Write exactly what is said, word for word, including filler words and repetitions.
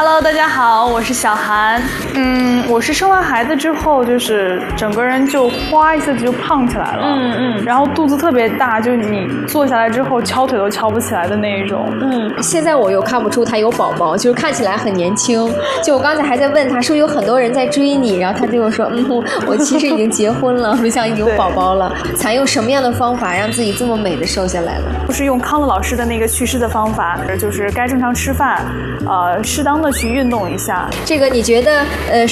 Hello， 大家好，我是小韩。嗯，我是生完孩子之后，就是整个人就哗一下子就胖起来了。嗯嗯。然后肚子特别大，就你坐下来之后敲腿都敲不起来的那一种。 嗯，现在我又看不出他有宝宝，就是看起来很年轻。就我刚才还在问他，是不是有很多人在追你？然后他对我说，嗯，我其实已经结婚了，不像有宝宝了。采用什么样的方法让自己这么美的瘦下来了？ 就是用康乐老师的那个祛湿的方法，就是该正常吃饭，呃，适当的去运动一下。 这个你觉得呃？